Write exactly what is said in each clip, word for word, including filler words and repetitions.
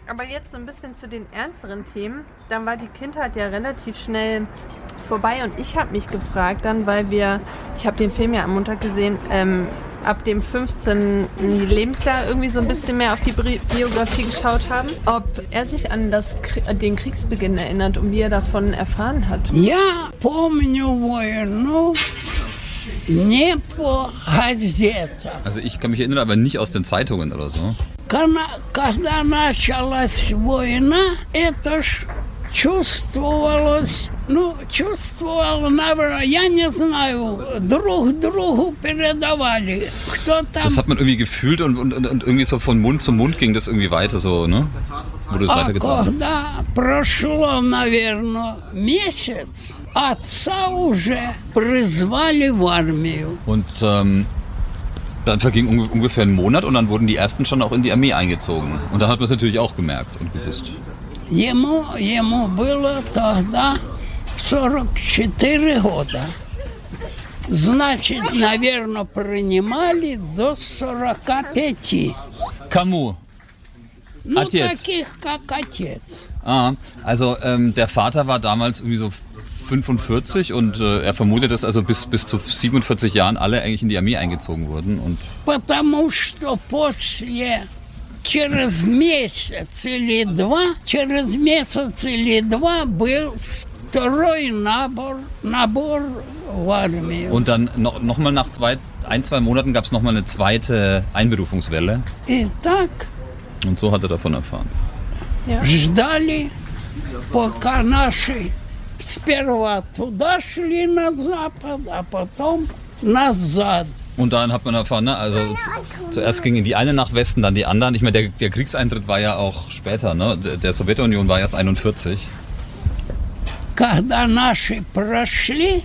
Aber jetzt so ein bisschen zu den ernsteren Themen. Dann war die Kindheit ja relativ schnell vorbei und ich habe mich gefragt dann, weil wir, ich habe den Film ja am Montag gesehen, ähm, ab dem fünfzehnten Lebensjahr irgendwie so ein bisschen mehr auf die Biografie geschaut haben, ob er sich an das, den Kriegsbeginn erinnert und wie er davon erfahren hat. Ja, помню войну. Не по газетам. Also ich kann mich erinnern, aber nicht aus den Zeitungen oder so. Когда началась война, это ж чувствовалось, ну, чувствовал, наверное, я не знаю, друг другу передавали, кто там... Das hat man irgendwie gefühlt und, und, und irgendwie so von Mund zu Mund ging das irgendwie weiter so, ne? Wurde es weitergetragen. Когда прошло, наверное, месяц, отца уже призвали в армию. Und ähm, dann verging un- ungefähr ein Monat und dann wurden die ersten schon auch in die Armee eingezogen. Und dann hat man es natürlich auch gemerkt und gewusst. Ему, ему было тогда сорок четыре года. Значит, наверное, принимали до сорока пяти. Кому? Ну, Отец. таких, как отец. Ah, also ähm, der Vater war damals irgendwie so fünfundvierzig und äh, er vermutet, dass also bis, bis zu siebenundvierzig Jahren alle eigentlich in die Armee eingezogen wurden. Und Потому что после, через месяц или два, через месяц или два был второй набор, набор в армию. Und dann noch, noch mal nach zwei, ein, zwei Monaten gab es nochmal eine zweite Einberufungswelle. И так Und so hat er davon erfahren. ждали, пока наши сперва туда шли на запад, а потом назад. Und dann hat man erfahren, ne, also z- zuerst gingen die eine nach Westen, dann die anderen. Ich meine, der, der Kriegseintritt war ja auch später, ne? Der, der Sowjetunion war erst einundvierzig. Когда наши прошли,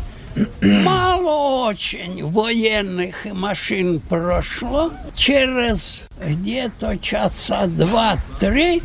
мало очень военных машин прошло. Через где-то часа два-три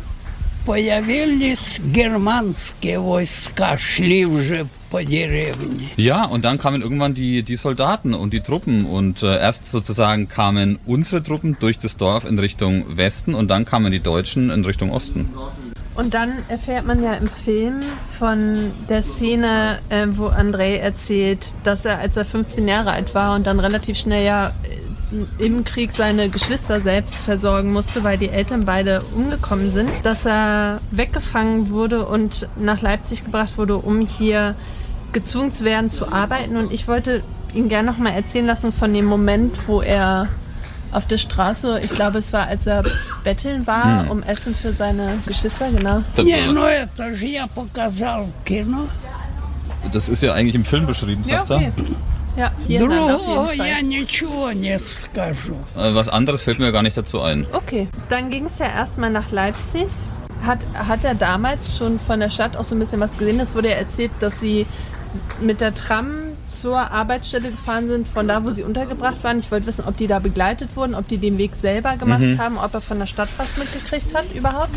появились германские войска, шли уже по деревне. Ja, und dann kamen irgendwann die, die Soldaten und die Truppen und äh, erst sozusagen kamen unsere Truppen durch das Dorf in Richtung Westen und dann kamen die Deutschen in Richtung Osten. Und dann erfährt man ja im Film von der Szene, äh, wo Andrei erzählt, dass er, als er fünfzehn Jahre alt war und dann relativ schnell ja äh, im Krieg seine Geschwister selbst versorgen musste, weil die Eltern beide umgekommen sind, dass er weggefangen wurde und nach Leipzig gebracht wurde, um hier gezwungen zu werden zu arbeiten. Und ich wollte ihn gerne noch mal erzählen lassen von dem Moment, wo er auf der Straße, ich glaube, es war, als er betteln war, Hm. um Essen für seine Geschwister, genau. Das, Не, ну это же я показал в кино. das ist ja eigentlich im Film beschrieben, sagt Ja, okay. Ja, hier auf Другого jeden я Fall. ничего не скажу. er. Äh, was anderes fällt mir gar nicht dazu ein. Okay, dann ging es ja erstmal nach Leipzig. Hat, hat er damals schon von der Stadt auch so ein bisschen was gesehen? Es wurde ja erzählt, dass sie mit der Tram zur Arbeitsstelle gefahren sind, von da, wo sie untergebracht waren. Ich wollte wissen, ob die da begleitet wurden, ob die den Weg selber gemacht Mhm. haben, ob er von der Stadt was mitgekriegt hat überhaupt.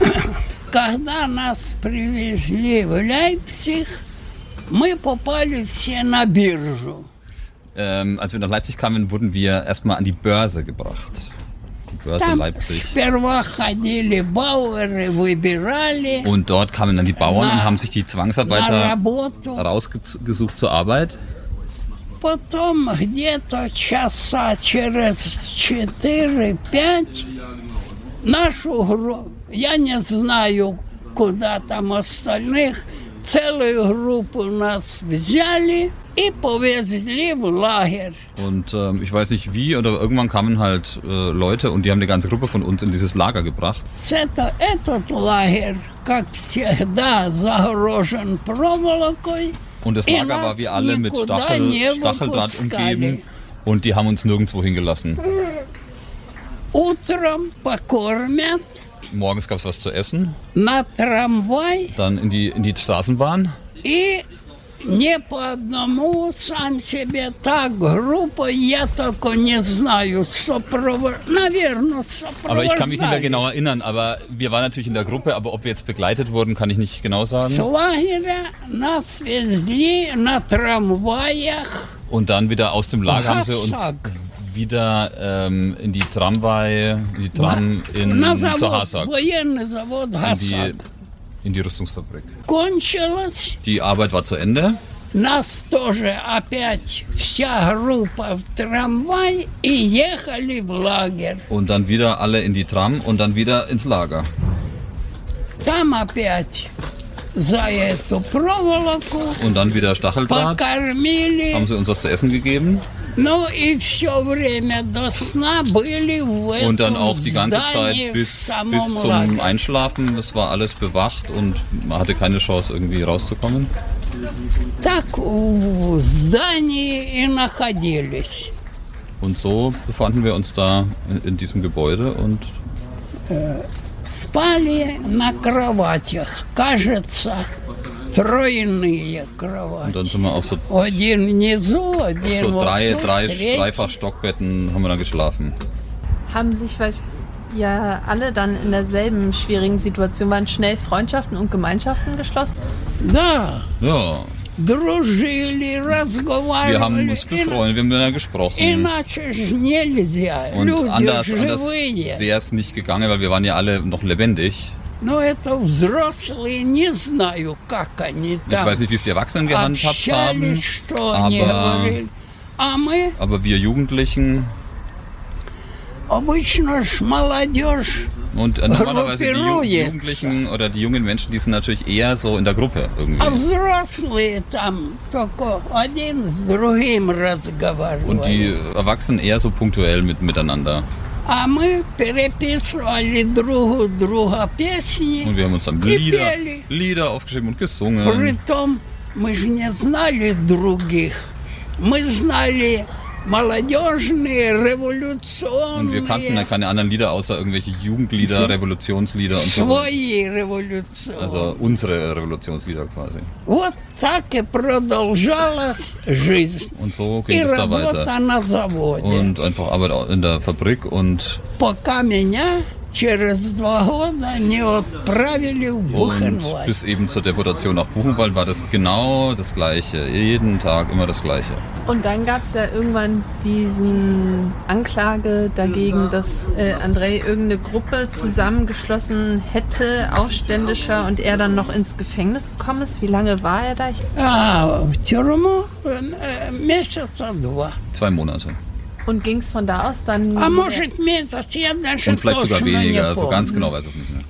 Когда нас привезли в Лейпциг, мы попали все на биржу. Ähm, als wir nach Leipzig kamen, wurden wir erstmal an die Börse gebracht. Die Börse Там Leipzig. сперва ходили бауэры, выбирали Und dort kamen dann die Bauern und haben sich die на Zwangsarbeiter работу. rausgesucht zur Arbeit. Потом где-то часа через четыре-пять нашу группу, я не знаю, куда там остальных, целую группу нас взяли и повезли в лагерь. Und ähm, ich weiß nicht wie, oder irgendwann kamen halt äh, Leute und die haben eine ganze Gruppe von uns in dieses Lager gebracht. Это, этот лагерь, как всегда, загорожен проволокой. Und das Lager war wie alle mit Stachel, Stacheldraht umgeben und die haben uns nirgendwo hingelassen. Утром покормят, Morgens gab es was zu essen, на трамвай dann in die, in die Straßenbahn. и не по одному, сам себе так, группа, я только не знаю, сопровож... наверное, Aber ich kann mich nicht mehr сопровождали. genau erinnern, aber wir waren natürlich in der Gruppe, aber ob wir jetzt begleitet wurden, kann ich nicht genau С sagen. лагеря нас везли на трамваях. Und dann wieder aus dem Lager haben sie uns Hassak. wieder ähm, in die Tramway, in die Tram in На zu завод, Hasag, военный завод in die, Хасак. in die Rüstungsfabrik. Кончилось. Die Arbeit war zu Ende. Нас тоже опять вся группа в трамвай и ехали в лагерь. Und dann wieder alle in die Tram und dann wieder ins Lager. Там опять за эту проволоку Und dann wieder Stacheldraht. покормили. Haben sie uns was zu essen gegeben. Ну и все время до сна были в этом Und dann auch die ganze здании Zeit в bis, самом bis zum лагере. Einschlafen. Das war alles bewacht und man hatte keine Chance, irgendwie rauszukommen. Так в здании и находились. Und so befanden wir uns da in, in diesem Gebäude und Спали на кроватях, кажется, тройные Und кровати. dann sind wir auf so, Один внизу, один so вот drei, тут, drei третий. Dreifach-Stockbetten haben wir dann geschlafen. Haben sich, weil ja alle dann in derselben schwierigen Situation waren, schnell Freundschaften und Gemeinschaften geschlossen? Да, Ja, дружили, wir haben uns разговаривали. befreundet, wir haben miteinander gesprochen. Иначе ж нельзя. Und Люди anders, anders живые. wäre es nicht gegangen, weil wir waren ja alle noch lebendig. Но это взрослые, не знаю, как они Ich там weiß nicht, wie es die Erwachsenen gehandhabt haben, общались, что они aber, говорили. А мы aber wir Jugendlichen обычно ж молодежь. und äh, normalerweise die Ju Группируется. Jugendlichen oder die jungen Menschen, die sind natürlich eher so in der Gruppe А irgendwie. взрослые там только один с другим Und die разговаривали. Erwachsenen eher so punktuell mit, miteinander. А мы переписывали друг у друга песни. Und wir haben uns dann И Lieder, пели. Lieder aufgeschrieben und gesungen. Притом мы же не знали других. Мы знали молодежные, Und wir революционные, kannten dann keine anderen Lieder außer irgendwelche Jugendlieder, Revolutionslieder und so. свои революционные. Also unsere Revolutionslieder quasi. Вот так и продолжалась жизнь. Und so И ging es da работа weiter. на заводе. Und einfach Arbeit in der Fabrik und, Пока меня через два года не отправили в und Бухенвальд. bis eben zur Deportation nach Buchenwald war das genau das Gleiche. Jeden Tag immer das Gleiche. Und dann gab es ja irgendwann diesen Anklage dagegen, dass äh, Andrei irgendeine Gruppe zusammengeschlossen hätte, Aufständischer, und er dann noch ins Gefängnis gekommen ist. Wie lange war er da? Ich, А в тюрьму э, месяца два. Zwei Monate. und ging es von da aus dann... А может месяц, я даже Und vielleicht sogar точно не weniger. So ganz помню. genau weiß ich es nicht mehr.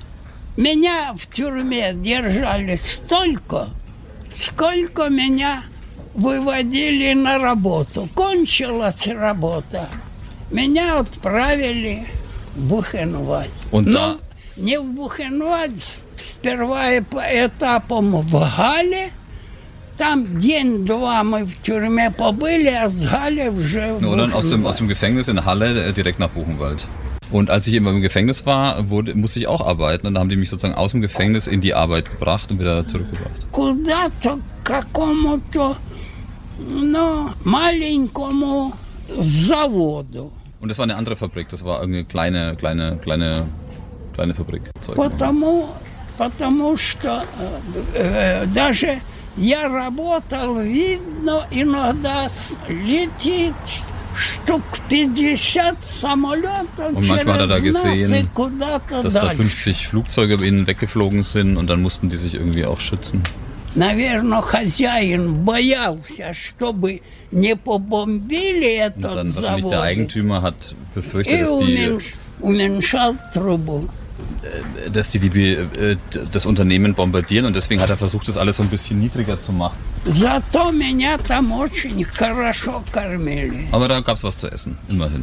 Меня в тюрьме держали столько, сколько меня выводили на работу. Кончилась работа. Меня отправили в Бухенвальд. Und Но da, не в Бухенвальд, сперва и по этапам в Гале. Там день-два мы в тюрьме побыли, а с Гали уже в nur dann aus dem, Бухенвальд. aus dem Gefängnis in Halle äh, direkt nach Buchenwald. Und als ich eben im Gefängnis war, wurde, musste ich auch arbeiten. Und da haben die mich sozusagen aus dem Gefängnis in die Arbeit gebracht und wieder zurückgebracht. Куда-то к какому-то, ну, маленькому заводу. Und das war eine andere Fabrik. Das war irgendeine kleine, kleine, kleine, kleine Fabrik. Zeug. Потому, потому что э, э, даже я работал, видно, иногда с- летит штук пятьдесят самолетов Und manchmal hat er da через нас и gesehen, куда-то dass da дальше. fünfzig Flugzeuge über ihnen weggeflogen sind und dann mussten die sich irgendwie auch schützen. Наверное, хозяин боялся, чтобы не побомбили Und этот dann wahrscheinlich der завод. Eigentümer hat befürchtet, И dass die, уменьш- уменьшал трубу. dass die, die äh, das Unternehmen bombardieren und deswegen hat er versucht, das alles so ein bisschen niedriger zu machen. Зато меня там очень хорошо кормили. Aber da gab es was zu essen, immerhin.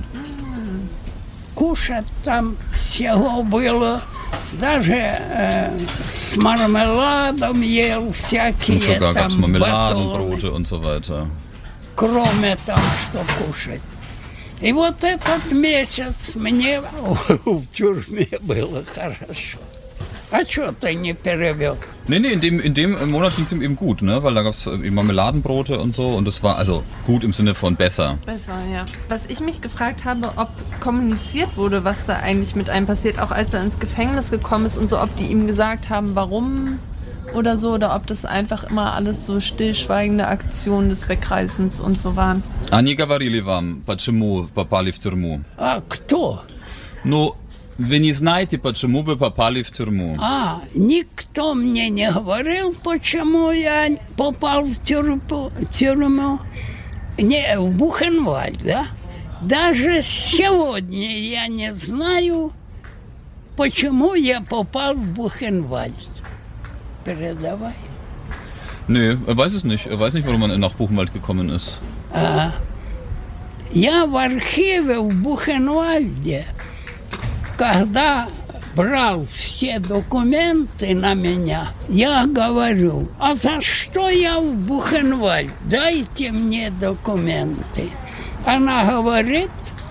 Кушать там всего было. Даже э, с мармеладом ел Und всякие sogar gab es там Marmeladen und батоны, Brote und so weiter. кроме там, что кушать. И вот этот месяц мне в тюрьме было хорошо. А что ты не перевел? Nee, nee, in dem, in dem Monat ging es ihm eben gut, ne? Weil da gab es Marmeladenbrote und so und das war also gut im Sinne von besser. Besser, ja. Was ich mich gefragt habe, ob kommuniziert wurde, was da eigentlich mit einem passiert, auch als er ins Gefängnis gekommen ist und so, ob die ihm gesagt haben, warum oder so, oder ob das einfach immer alles so stillschweigende Aktionen des Wegreißens und so waren. Они говорили вам, почему попали в тюрьму? А кто? Ну, вы не знаете, почему вы попали в тюрьму? А, никто мне не говорил, почему я попал в тюрьму, тюрьму. Не, в Бухенвальд, да? Даже сегодня я не знаю, почему я попал в Buchenwald. Передавай. Nee, er weiß es nicht. Er weiß nicht, warum man nach Buchenwald gekommen ist. А, я в архиве в Бухенвальде, когда брал все документы на меня, я говорю, а за что я в Бухенвальд? Дайте мне документы. Она говорит,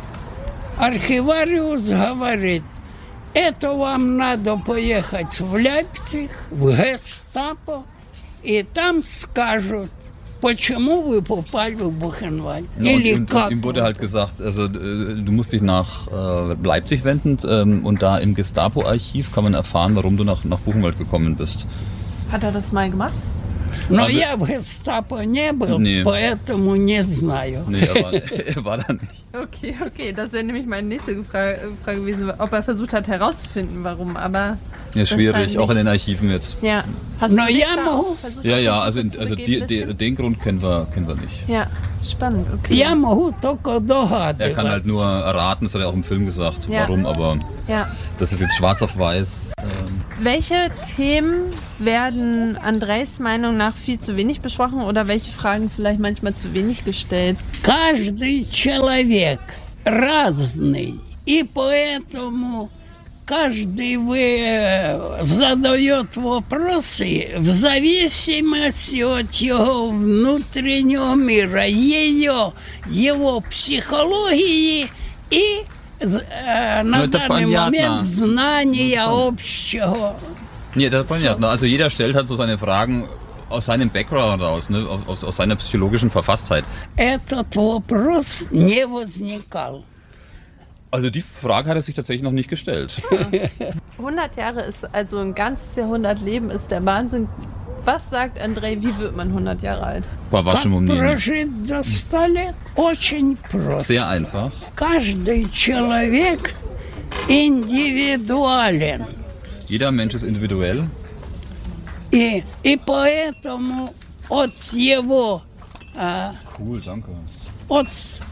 архивариус говорит, это вам надо поехать в Лейпциг, в Гестапо, и там скажут, почему вы попали в Buchenwald. Ja, Или und, und, как. ihm wurde halt gesagt, also äh, du musst dich nach äh, Leipzig wenden ähm, und da im Gestapo-Archiv kann man erfahren, warum du nach, nach Buchenwald gekommen bist. Hat er das mal gemacht? Но Aber- я в Гестапо не был, Nee. поэтому не знаю. Nee, er war, er war da nicht. Okay, okay, das wäre nämlich meine nächste Frage, Frage gewesen, ob er versucht hat herauszufinden, warum, aber... Ja, schwierig, auch in den nicht. Archiven jetzt. Ja, hast Na du dich ja, da Mo. auch versucht, Ja, ja, auf also, die Suche also zu die, begeben die, bisschen? den Grund kennen wir, kennen wir nicht. Ja, spannend, okay. Я могу только догадываться. Er kann halt nur erraten, das hat er auch im Film gesagt, Ja. warum, aber Ja. das ist jetzt schwarz auf weiß. Ähm, Welche Themen werden Andreis Meinung nach viel zu wenig besprochen oder welche Fragen vielleicht manchmal zu wenig gestellt? Каждый человек разный, и поэтому каждый вы задает вопросы в зависимости от его внутреннего мира, ее, его психологии и э, на это данный понятно. момент знания общего. nee, das ist понятно. Also jeder stellt halt so seine Fragen aus seinem Background raus, ne? aus, aus seiner psychologischen Verfasstheit. Этот вопрос не возникал. Also die Frage hat er sich tatsächlich noch nicht gestellt. hundert Jahre ist also ein ganzes Jahrhundert Leben, ist der Wahnsinn. Was sagt Andrei, wie wird man hundert Jahre alt? По Как вашему мнению. прожить до ста лет? Очень просто. Sehr einfach. Каждый человек индивидуален. Jeder Mensch ist individuell. И, и поэтому от его, а, Cool, danke. от,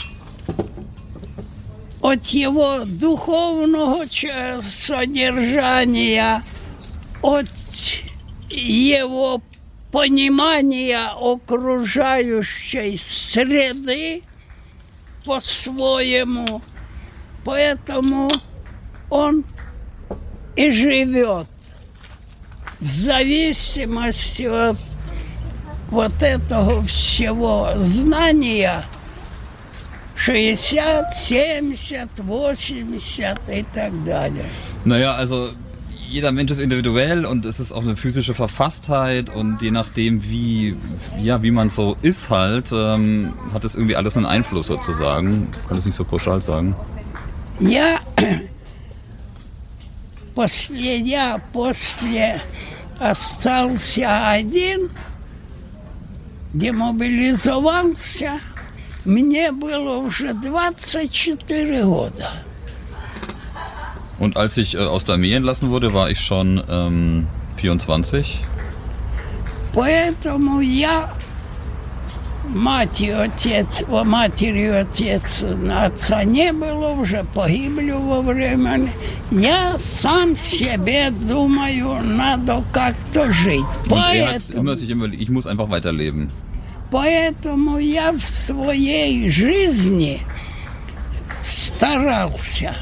от его духовного ч- содержания, от его понимания окружающей среды по-своему. Поэтому он и живет в зависимости от вот этого всего знания шестьдесят, семьдесят, восемьдесят и так далее. Naja, also jeder Mensch ist individuell und es ist auch eine physische Verfasstheit und je nachdem, wie, ja, wie man so ist halt, ähm, hat es irgendwie alles einen Einfluss sozusagen. Ich kann das nicht so pauschal sagen. Я после, я после остался один, демобилизовался, мне было уже двадцать четыре года. Und als ich äh, aus der Armee entlassen wurde, war ich schon ähm, vierundzwanzig. Поэтому я, мать и отец, о, матери и отец, отца не было, уже погибли во время. Я сам себе думаю, надо как-то жить. Und er hat Поэтому, immer sich immer, ich muss einfach weiterleben. поэтому я в своей жизни старался.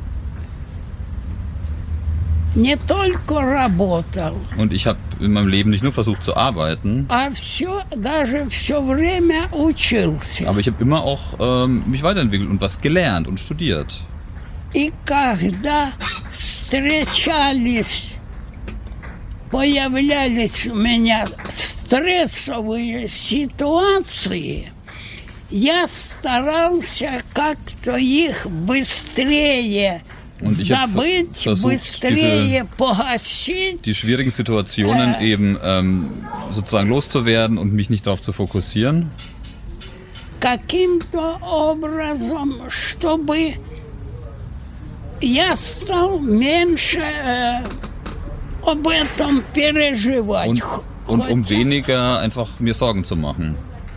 Не только работал, Und ich habe in meinem Leben nicht nur versucht zu arbeiten, а все, даже все время учился. aber ich habe immer auch ähm, mich weiterentwickelt und was gelernt und studiert. И когда встречались, появлялись у меня стрессовые ситуации, я старался как-то их быстрее Und ich habe забыть, versucht, быстрее diese, погасить. die schwierigen Situationen Äh. eben ähm, sozusagen loszuwerden und mich nicht darauf zu fokussieren. Каким-то образом, чтобы я стал меньше äh, об этом переживать. Und, und um Хотя weniger einfach mir Sorgen zu machen.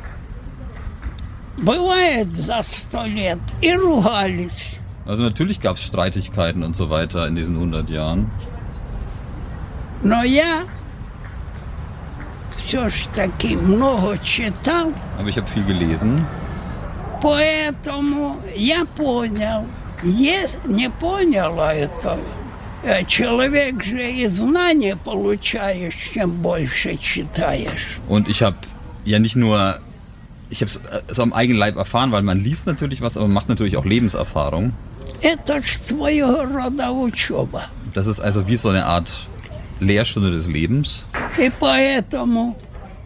бывает за сто лет и ругались. Also natürlich gab es Streitigkeiten und so weiter in diesen hundert Jahren. Но я все ж таки много читал, Aber ich habe viel gelesen. поэтому я понял. Я не поняла это. Э, Человек же и знания получаешь, чем больше читаешь. Und ich habe ja nicht nur, ich habe es so am eigenen Leib erfahren, weil man liest natürlich was, aber man macht natürlich auch Lebenserfahrung. Это ж своего рода учеба. Das ist also wie so eine Art Lehrstunde des Lebens. И поэтому,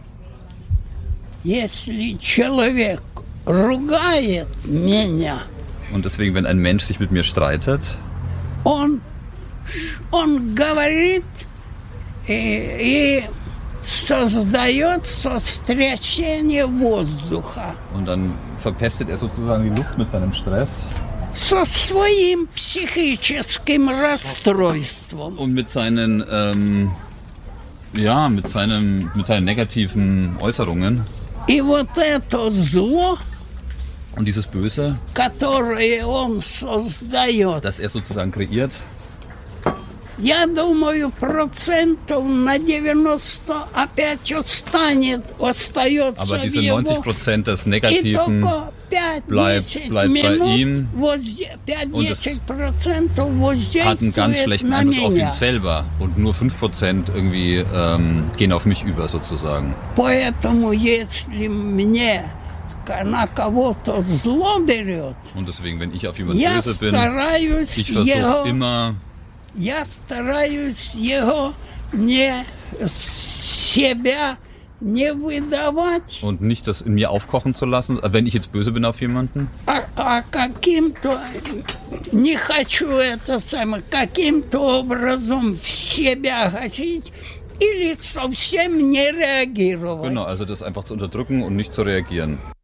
если человек ругает меня, Und deswegen, wenn ein Mensch sich mit mir streitet, он, он говорит и, и создает сотрясение воздуха und dann verpestet er sozusagen die Luft mit seinem Stress со своим психическим расстройством. und mit seinen, ähm, ja, mit seinem, mit seinen negativen Äußerungen. И вот это зло, Und dieses Böse, которое он создает, das er sozusagen kreiert, я думаю, процентов на девяносто опять останет, остается aber в diese его. neunzig Prozent des И Negativen только bleibt- пять-десять bleibt bei минут ihm. возде- Und es пять-десять процентов hat einen ganz воздействует schlechten на Einfluss auf ihn меня. selber und nur fünf Prozent irgendwie ähm, gehen auf mich über sozusagen. Поэтому если мне к- на кого-то зло берет, Und deswegen, wenn ich auf jemanden я böse bin, стараюсь ich versuche его, immer, я стараюсь его не себя не выдавать, und nicht das in mir aufkochen zu lassen, wenn ich jetzt böse bin auf jemanden, а, а каким-то, не хочу это самое, каким-то образом в себя гасить или совсем не реагировать. genau, also das einfach zu unterdrücken und nicht zu reagieren.